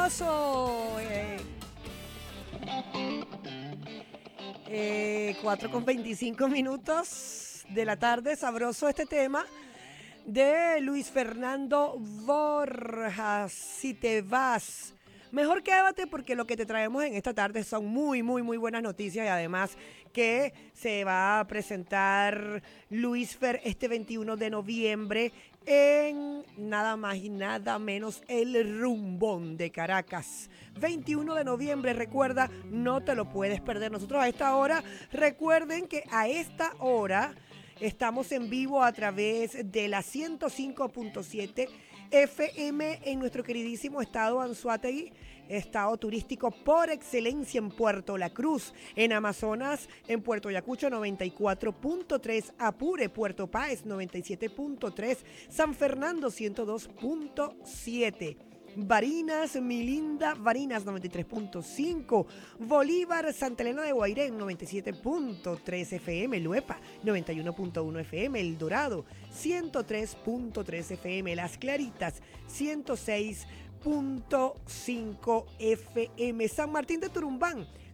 sabroso. 4:25 de la tarde, sabroso este tema de Luis Fernando Borjas. Si te vas, mejor quédate porque lo que te traemos en esta tarde son muy buenas noticias y además que se va a presentar Luis Fer este 21 de noviembre en nada más y nada menos el Rumbón de Caracas. 21 de noviembre, recuerda, no te lo puedes perder. Nosotros a esta hora, recuerden que a esta hora estamos en vivo a través de la 105.7 FM en nuestro queridísimo estado Anzoátegui, estado turístico por excelencia en Puerto La Cruz, en Amazonas, en Puerto Ayacucho 94.3, Apure, Puerto Páez 97.3, San Fernando 102.7. Barinas, mi linda, Barinas 93.5, Bolívar, Santa Elena de Guairén 97.3 FM, Luepa 91.1 FM, El Dorado 103.3 FM, Las Claritas 106.5 FM, San Martín de Turumbán